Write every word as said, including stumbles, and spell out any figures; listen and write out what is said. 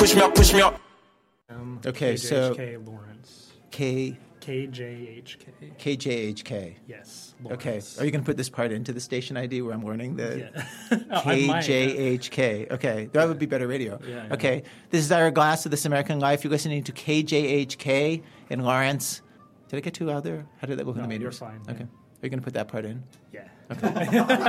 Push me up, push me up. Um, Okay, so- K J H K Lawrence. K K J H K. K J H K. Yes. Okay. Lawrence. Are you going to put this part into the station I D where I'm learning the Yeah. Oh, I K might, J yeah. H K? Okay. That would be better radio. Yeah, yeah. Okay. This is Ira Glass of This American Life. You're listening to K J H K in Lawrence. Did I get too loud there? How did that look in No, the meters? you're fine, yeah. Okay. Are you going to put that part in? Yeah.